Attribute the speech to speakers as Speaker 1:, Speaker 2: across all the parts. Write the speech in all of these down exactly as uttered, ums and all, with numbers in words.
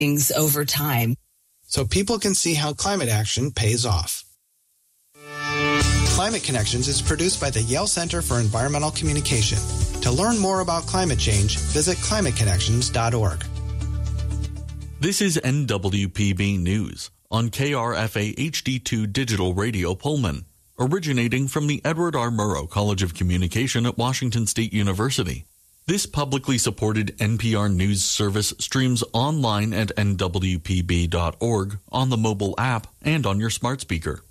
Speaker 1: things over time.
Speaker 2: So people can see how climate action pays off. Climate Connections is produced by the Yale Center for Environmental Communication. To learn more about climate change, visit climate connections dot org.
Speaker 3: This is N W P B News on K R F A H D two Digital Radio Pullman, originating from the Edward R. Murrow College of Communication at Washington State University. This publicly supported N P R News service streams online at N W P B dot org, on the mobile app, and on your smart speaker.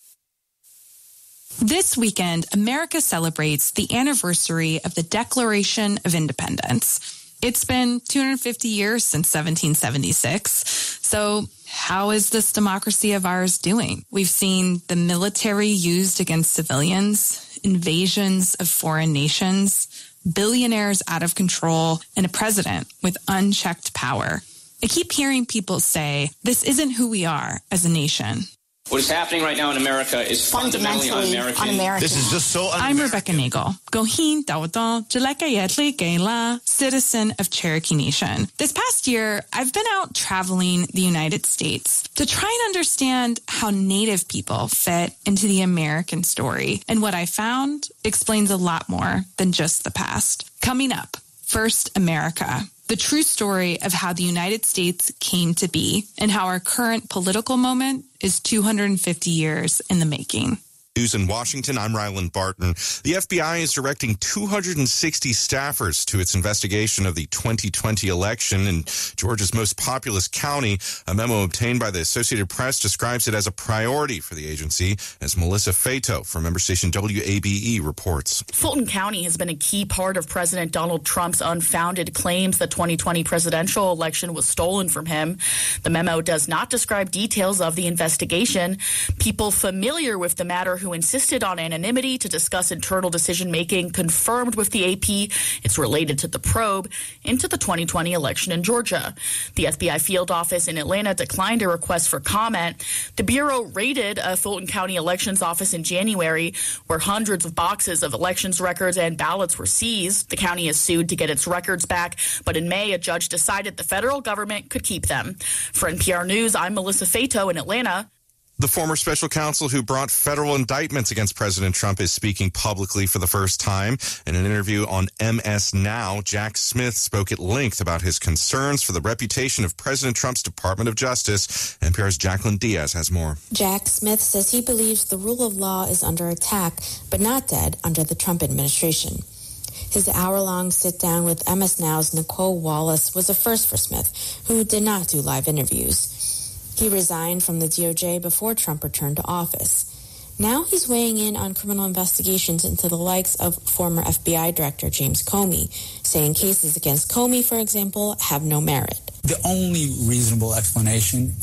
Speaker 4: This weekend, America celebrates the anniversary of the Declaration of Independence. It's been two hundred fifty years since seventeen seventy-six. So how is this democracy of ours doing? We've seen the military used against civilians, invasions of foreign nations, billionaires out of control, and a president with unchecked power. I keep hearing people say, this isn't who we are as a nation.
Speaker 5: What is happening right now in America is fundamentally, fundamentally un-American.
Speaker 6: un-American. This is just so un-American.
Speaker 4: I'm Rebecca Nagel, Gohin Dawadon, Jalekayetli Gaila, citizen of Cherokee Nation. This past year, I've been out traveling the United States to try and understand how Native people fit into the American story. And what I found explains a lot more than just the past. Coming up, First America. The true story of how the United States came to be and how our current political moment is two hundred fifty years in the making.
Speaker 7: News in Washington, I'm Ryland Barton. The F B I is directing two hundred sixty staffers to its investigation of the twenty twenty election in Georgia's most populous county. A memo obtained by the Associated Press describes it as a priority for the agency, as Melissa Fato from member station W A B E reports.
Speaker 8: Fulton County has been a key part of President Donald Trump's unfounded claims the twenty twenty presidential election was stolen from him. The memo does not describe details of the investigation. People familiar with the matter who insisted on anonymity to discuss internal decision-making confirmed with the A P it's related to the probe into the twenty twenty election in Georgia. The F B I field office in Atlanta declined a request for comment. The Bureau raided a Fulton County elections office in January, where hundreds of boxes of elections records and ballots were seized. The county is sued to get its records back, but in May, a judge decided the federal government could keep them. For N P R News, I'm Melissa Fato in Atlanta.
Speaker 7: The former special counsel who brought federal indictments against President Trump is speaking publicly for the first time. In an interview on M S Now, Jack Smith spoke at length about his concerns for the reputation of President Trump's Department of Justice. N P R's Jacqueline Diaz has more.
Speaker 9: Jack Smith says he believes the rule of law is under attack, but not dead under the Trump administration. His hour-long sit-down with M S Now's Nicole Wallace was a first for Smith, who did not do live interviews. He resigned from the D O J before Trump returned to office. Now he's weighing in on criminal investigations into the likes of former F B I Director James Comey, saying cases against Comey, for example, have no merit.
Speaker 10: The only reasonable explanation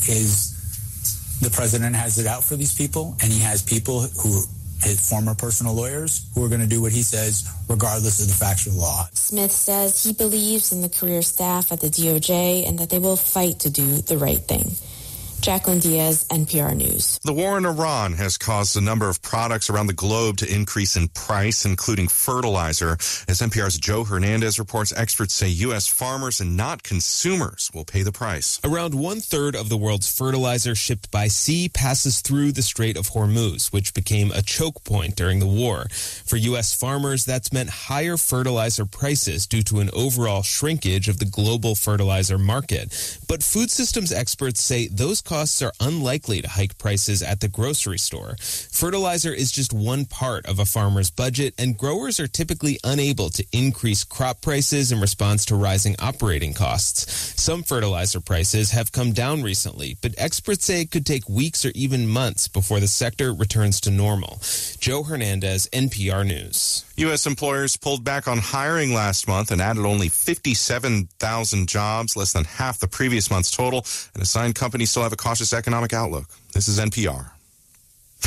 Speaker 10: is the president has it out for these people, and he has people who, his former personal lawyers, who are going to do what he says regardless of the factual law.
Speaker 9: Smith says he believes in the career staff at the D O J and that they will fight to do the right thing. Jacqueline Diaz, N P R News.
Speaker 7: The war in Iran has caused a number of products around the globe to increase in price, including fertilizer. As N P R's Joe Hernandez reports, experts say U S farmers and not consumers will pay the price.
Speaker 11: Around one-third of the world's fertilizer shipped by sea passes through the Strait of Hormuz, which became a choke point during the war. For U S farmers, that's meant higher fertilizer prices due to an overall shrinkage of the global fertilizer market. But food systems experts say those costs are unlikely to hike prices at the grocery store. Fertilizer is just one part of a farmer's budget, and growers are typically unable to increase crop prices in response to rising operating costs. Some fertilizer prices have come down recently, but experts say it could take weeks or even months before the sector returns to normal. Joe Hernandez, N P R News.
Speaker 7: U S employers pulled back on hiring last month and added only fifty-seven thousand jobs, less than half the previous month's total, and assigned companies still have a cautious economic outlook. This is N P R.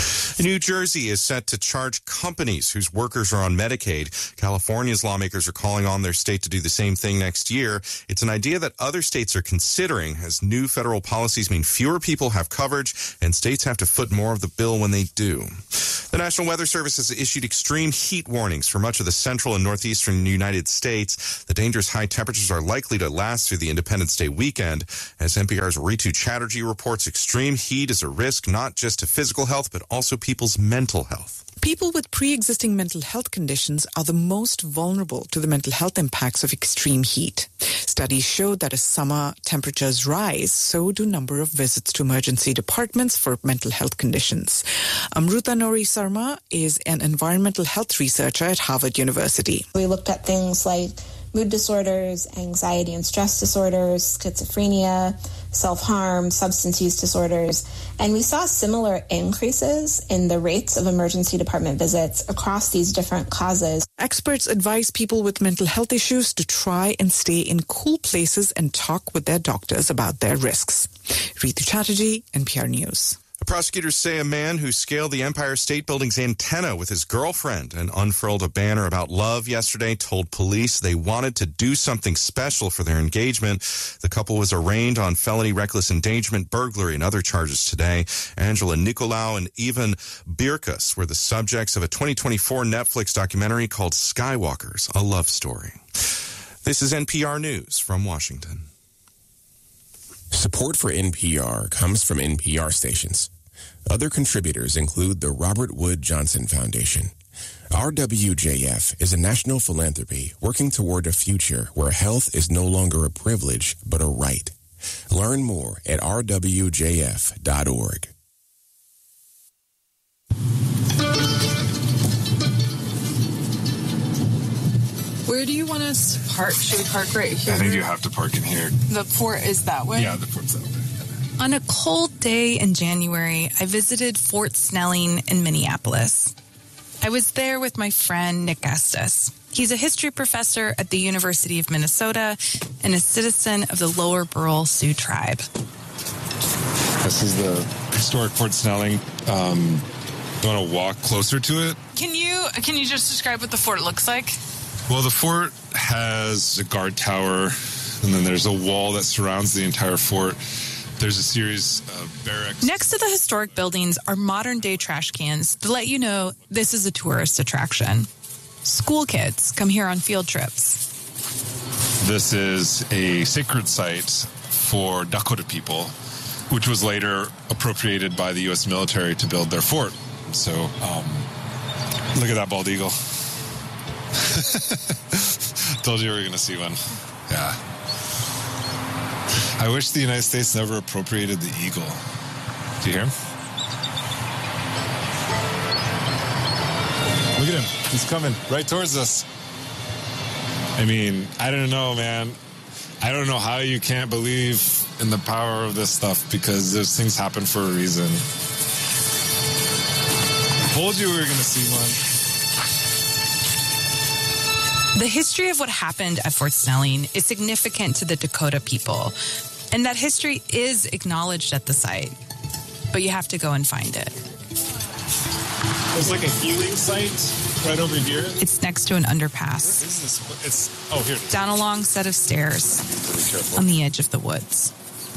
Speaker 7: New Jersey is set to charge companies whose workers are on Medicaid. California's lawmakers are calling on their state to do the same thing next year. It's an idea that other states are considering, as new federal policies mean fewer people have coverage and states have to foot more of the bill when they do. The National Weather Service has issued extreme heat warnings for much of the central and northeastern United States. The dangerous high temperatures are likely to last through the Independence Day weekend. As N P R's Ritu Chatterjee reports, extreme heat is a risk not just to physical health, but also people's mental health.
Speaker 1: People with pre-existing mental health conditions are the most vulnerable to the mental health impacts of extreme heat. Studies show that as summer temperatures rise, so do number of visits to emergency departments for mental health conditions. Amruta Nori Sarma is an environmental health researcher at Harvard University.
Speaker 6: We looked at things like mood disorders, anxiety and stress disorders, schizophrenia, self-harm, substance use disorders, and we saw similar increases in the rates of emergency department visits across these different causes.
Speaker 1: Experts advise people with mental health issues to try and stay in cool places and talk with their doctors about their risks. Ritu Chatterjee, N P R News.
Speaker 7: Prosecutors say a man who scaled the Empire State Building's antenna with his girlfriend and unfurled a banner about love yesterday told police they wanted to do something special for their engagement. The couple was arraigned on felony reckless endangerment, burglary, and other charges today. Angela Nicolau and Ivan Birkus were the subjects of a twenty twenty-four Netflix documentary called Skywalkers, A Love Story. This is N P R News from Washington.
Speaker 12: Support for N P R comes from N P R stations. Other contributors include the Robert Wood Johnson Foundation. R W J F is a national philanthropy working toward a future where health is no longer a privilege, but a right. Learn more at r w j f dot org.
Speaker 4: Where do you want us to park? Should we park right here?
Speaker 13: I think you have to park in here.
Speaker 4: The fort is that way?
Speaker 13: Yeah, the fort's that way.
Speaker 4: On a cold day in January, I visited Fort Snelling in Minneapolis. I was there with my friend Nick Estes. He's a history professor at the University of Minnesota and a citizen of the Lower Burrell Sioux Tribe.
Speaker 13: This is the historic Fort Snelling. Um, you want to walk closer to it?
Speaker 4: Can you can you just describe what the fort looks like?
Speaker 13: Well, the fort has a guard tower, and then there's a wall that surrounds the entire fort. There's a series of barracks.
Speaker 4: Next to the historic buildings are modern-day trash cans to let you know this is a tourist attraction. School kids come here on field trips.
Speaker 13: This is a sacred site for Dakota people, which was later appropriated by the U S military to build their fort. So, um, look at that bald eagle. Told you we were going to see one. Yeah. I wish the United States never appropriated the eagle. Do you hear him? Look at him. He's coming right towards us. I mean, I don't know, man. I don't know how you can't believe in the power of this stuff, because those things happen for a reason. I told you we were going to see one.
Speaker 4: The history of what happened at Fort Snelling is significant to the Dakota people, and that history is acknowledged at the site, but you have to go and find it.
Speaker 13: There's like a healing site right over here.
Speaker 4: It's next to an underpass.
Speaker 13: What is this? It's, oh, here it is.
Speaker 4: Down a long set of stairs
Speaker 13: Really
Speaker 4: on the edge of the woods.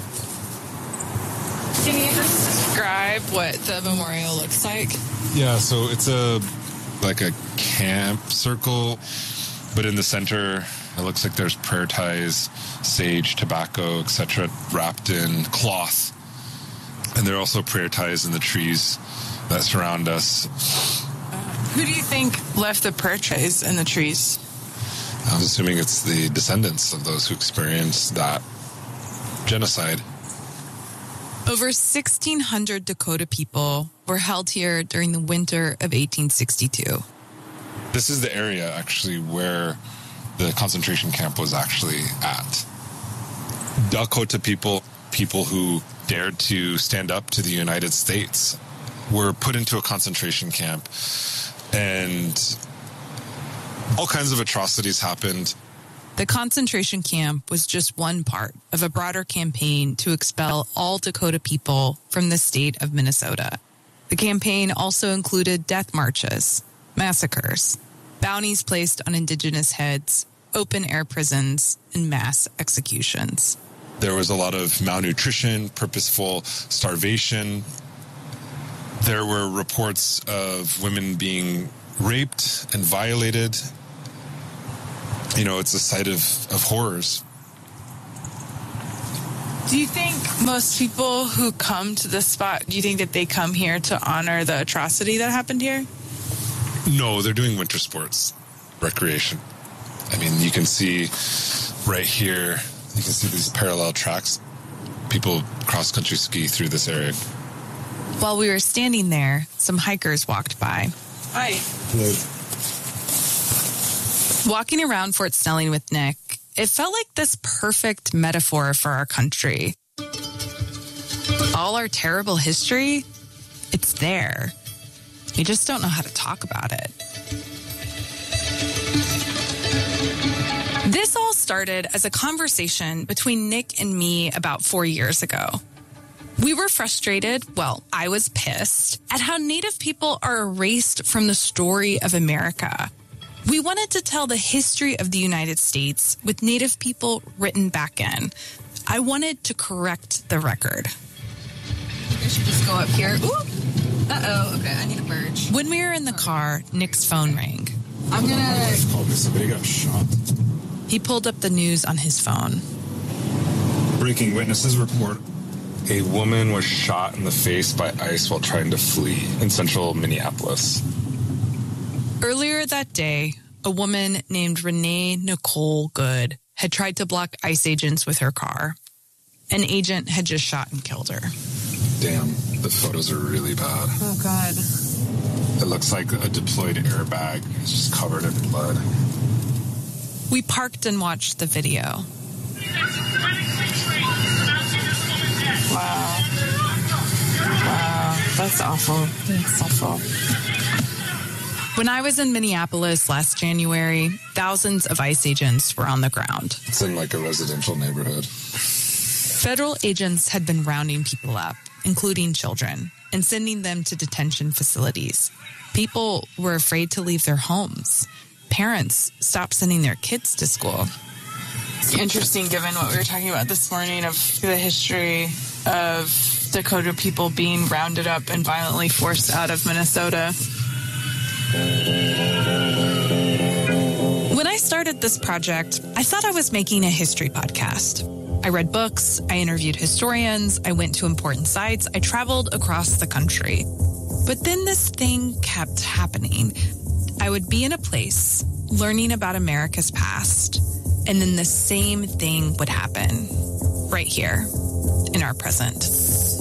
Speaker 4: Can you describe what the memorial looks like?
Speaker 13: Yeah, so it's a like a camp circle, but in the center, it looks like there's prayer ties, sage, tobacco, et cetera, wrapped in cloth. And there are also prayer ties in the trees that surround us.
Speaker 4: Uh, who do you think left the prayer ties in the trees?
Speaker 13: I'm assuming it's the descendants of those who experienced that genocide.
Speaker 4: Over sixteen hundred Dakota people were held here during the winter of eighteen sixty-two.
Speaker 13: This is the area, actually, where the concentration camp was actually at. Dakota people, people who dared to stand up to the United States, were put into a concentration camp, and all kinds of atrocities happened.
Speaker 4: The concentration camp was just one part of a broader campaign to expel all Dakota people from the state of Minnesota. The campaign also included death marches, massacres, bounties placed on indigenous heads, open-air prisons, and mass executions.
Speaker 13: There was a lot of malnutrition, purposeful starvation. There were reports of women being raped and violated. You know, it's a site of, of horrors.
Speaker 4: Do you think most people who come to this spot, do you think that they come here to honor the atrocity that happened here?
Speaker 13: No, they're doing winter sports, recreation. I mean, you can see right here, you can see these parallel tracks. People cross-country ski through this area.
Speaker 4: While we were standing there, some hikers walked by. Hi.
Speaker 13: Hello.
Speaker 4: Walking around Fort Snelling with Nick, it felt like this perfect metaphor for our country. All our terrible history, it's there. We just don't know how to talk about it. This all started as a conversation between Nick and me about four years ago. We were frustrated, well, I was pissed, at how Native people are erased from the story of America. We wanted to tell the history of the United States with Native people written back in. I wanted to correct the record.
Speaker 14: I should just go up here. Ooh. Uh-oh. Okay, I need a merge.
Speaker 4: When we were in the car, Nick's phone rang.
Speaker 14: I'm gonna...
Speaker 15: My wife called me. Somebody got shot.
Speaker 4: He pulled up the news on his phone.
Speaker 15: Breaking witnesses report.
Speaker 13: A woman was shot in the face by ICE while trying to flee in central Minneapolis.
Speaker 4: Earlier that day, a woman named Renee Nicole Good had tried to block ICE agents with her car. An agent had just shot and killed her.
Speaker 13: Damn, the photos are really bad.
Speaker 14: Oh, God.
Speaker 13: It looks like a deployed airbag. It's just covered in blood.
Speaker 4: We parked and watched the video.
Speaker 14: Wow. Wow. That's awful. That's awful.
Speaker 4: When I was in Minneapolis last January, thousands of ICE agents were on the ground.
Speaker 13: It's in like a residential neighborhood.
Speaker 4: Federal agents had been rounding people up, including children, and sending them to detention facilities. People were afraid to leave their homes. Parents stopped sending their kids to school.
Speaker 14: It's interesting given what we were talking about this morning of the history of Dakota people being rounded up and violently forced out of Minnesota.
Speaker 4: When I started this project, I thought I was making a history podcast. I read books, I interviewed historians, I went to important sites, I traveled across the country. But then this thing kept happening. I would be in a place, learning about America's past, and then the same thing would happen right here in our present.